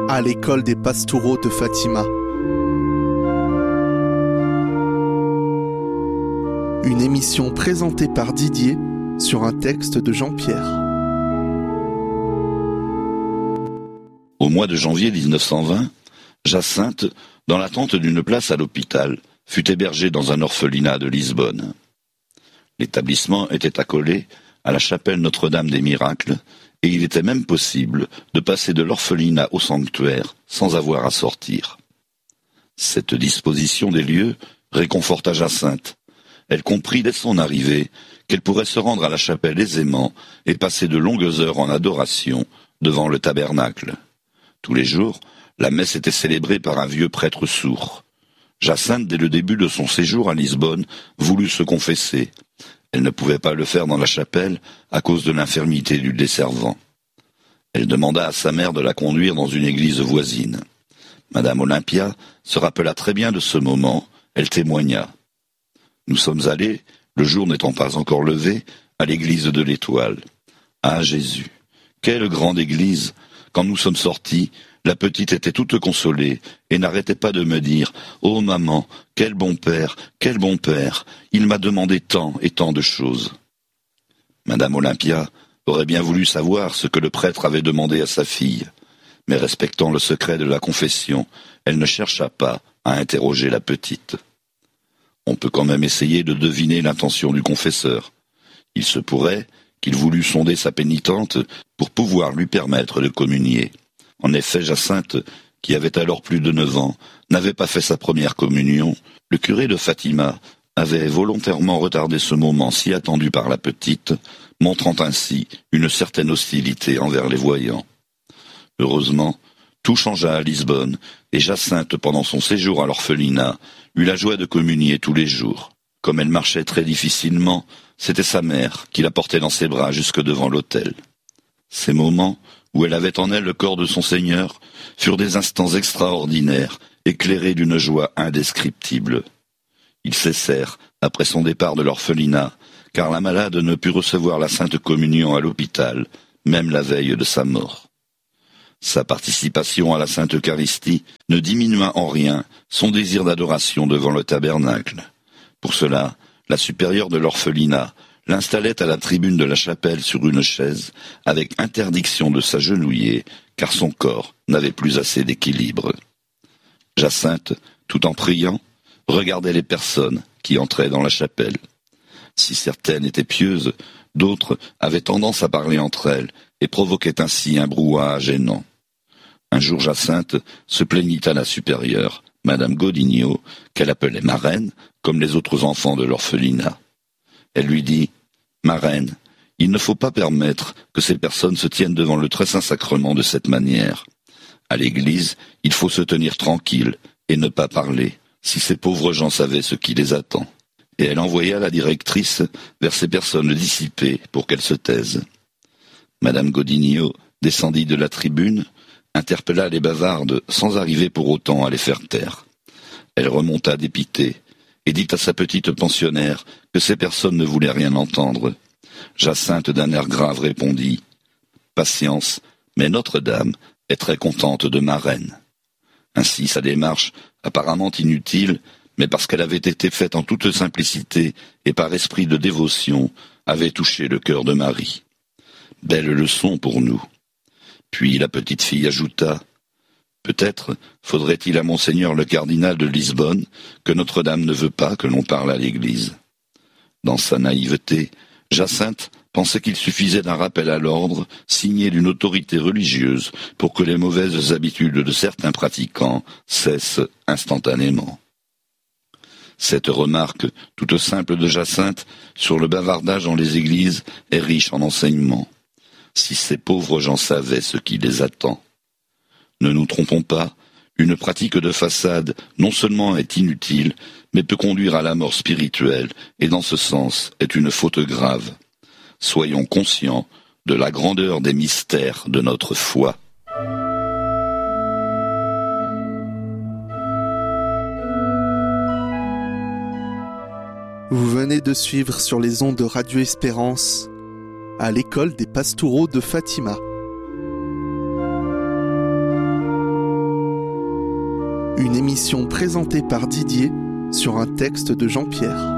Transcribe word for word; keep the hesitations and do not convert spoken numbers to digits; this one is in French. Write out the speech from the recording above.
à l'école des Pastoureaux de Fatima. Une émission présentée par Didier sur un texte de Jean-Pierre. Au mois de janvier dix-neuf cent vingt, Jacinthe, dans l'attente d'une place à l'hôpital, fut hébergée dans un orphelinat de Lisbonne. L'établissement était accolé à la chapelle Notre-Dame des Miracles, et il était même possible de passer de l'orphelinat au sanctuaire sans avoir à sortir. Cette disposition des lieux réconforta Jacinthe. Elle comprit dès son arrivée qu'elle pourrait se rendre à la chapelle aisément et passer de longues heures en adoration devant le tabernacle. Tous les jours, la messe était célébrée par un vieux prêtre sourd. Jacinthe, dès le début de son séjour à Lisbonne, voulut se confesser. Elle ne pouvait pas le faire dans la chapelle à cause de l'infirmité du desservant. Elle demanda à sa mère de la conduire dans une église voisine. Madame Olympia se rappela très bien de ce moment. Elle témoigna. Nous sommes allés, le jour n'étant pas encore levé, à l'église de l'Étoile. Ah Jésus, quelle grande église! Quand nous sommes sortis, la petite était toute consolée et n'arrêtait pas de me dire « Oh maman, quel bon père, quel bon père, il m'a demandé tant et tant de choses. » Madame Olympia aurait bien voulu savoir ce que le prêtre avait demandé à sa fille, mais respectant le secret de la confession, elle ne chercha pas à interroger la petite. On peut quand même essayer de deviner l'intention du confesseur. Il se pourrait qu'il voulût sonder sa pénitente pour pouvoir lui permettre de communier. En effet, Jacinthe, qui avait alors plus de neuf ans, n'avait pas fait sa première communion. Le curé de Fatima avait volontairement retardé ce moment si attendu par la petite, montrant ainsi une certaine hostilité envers les voyants. Heureusement, tout changea à Lisbonne, et Jacinthe, pendant son séjour à l'orphelinat, eut la joie de communier tous les jours. Comme elle marchait très difficilement, c'était sa mère qui la portait dans ses bras jusque devant l'autel. Ces moments, où elle avait en elle le corps de son Seigneur, furent des instants extraordinaires, éclairés d'une joie indescriptible. Ils cessèrent après son départ de l'orphelinat, car la malade ne put recevoir la Sainte Communion à l'hôpital, même la veille de sa mort. Sa participation à la Sainte Eucharistie ne diminua en rien son désir d'adoration devant le tabernacle. Pour cela, la supérieure de l'orphelinat l'installait à la tribune de la chapelle sur une chaise, avec interdiction de s'agenouiller, car son corps n'avait plus assez d'équilibre. Jacinthe, tout en priant, regardait les personnes qui entraient dans la chapelle. Si certaines étaient pieuses, d'autres avaient tendance à parler entre elles et provoquaient ainsi un brouhaha gênant. Un jour, Jacinthe se plaignit à la supérieure, Madame Godinio, qu'elle appelait marraine, comme les autres enfants de l'orphelinat. Elle lui dit « Marraine, il ne faut pas permettre que ces personnes se tiennent devant le très saint sacrement de cette manière. À l'église, il faut se tenir tranquille et ne pas parler, si ces pauvres gens savaient ce qui les attend. » Et elle envoya la directrice vers ces personnes dissipées pour qu'elles se taisent. Madame Godinio descendit de la tribune, interpella les bavardes sans arriver pour autant à les faire taire. Elle remonta dépitée et dit à sa petite pensionnaire que ces personnes ne voulaient rien entendre. Jacinthe d'un air grave répondit « Patience, mais Notre-Dame est très contente de ma reine. » Ainsi sa démarche, apparemment inutile, mais parce qu'elle avait été faite en toute simplicité et par esprit de dévotion, avait touché le cœur de Marie. Belle leçon pour nous. Puis la petite fille ajouta « Peut-être faudrait-il à Monseigneur le cardinal de Lisbonne que Notre-Dame ne veut pas que l'on parle à l'église. » Dans sa naïveté, Jacinthe pensait qu'il suffisait d'un rappel à l'ordre signé d'une autorité religieuse pour que les mauvaises habitudes de certains pratiquants cessent instantanément. Cette remarque, toute simple de Jacinthe, sur le bavardage dans les églises, est riche en enseignements. Si ces pauvres gens savaient ce qui les attend. Ne nous trompons pas, une pratique de façade non seulement est inutile, mais peut conduire à la mort spirituelle, et dans ce sens est une faute grave. Soyons conscients de la grandeur des mystères de notre foi. Vous venez de suivre sur les ondes de Radio Espérance à l'école des Pastoureaux de Fatima. Une émission présentée par Didier sur un texte de Jean-Pierre.